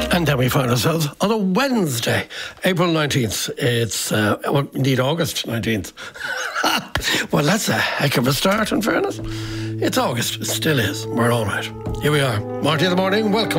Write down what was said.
And then we find ourselves on a Wednesday, April 19th. It's, indeed August 19th. Well, that's a heck of a start, in fairness. It's August. It still is. We're all right. Here we are. Marty in the morning. Welcome.